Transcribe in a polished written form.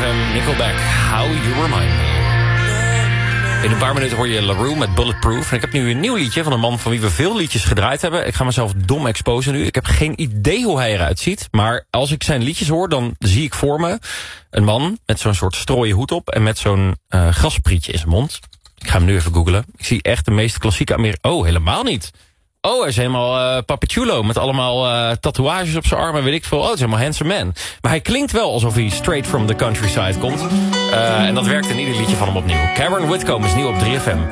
Nickelback, How You Remind Me. In een paar minuten hoor je LaRue met Bulletproof. En ik heb nu een nieuw liedje van een man van wie we veel liedjes gedraaid hebben. Ik ga mezelf dom exposen nu. Ik heb geen idee hoe hij eruit ziet. Maar als ik zijn liedjes hoor, dan zie ik voor me een man met zo'n soort strooien hoed op en met zo'n grasprietje in zijn mond. Ik ga hem nu even googlen. Ik zie echt de meest klassieke Oh, helemaal niet. Oh, hij is helemaal Papichulo met allemaal tatoeages op zijn armen, weet ik veel. Oh, het is helemaal handsome man. Maar hij klinkt wel alsof hij straight from the countryside komt. En dat werkt in ieder liedje van hem opnieuw. Cameron Whitcomb is nieuw op 3FM.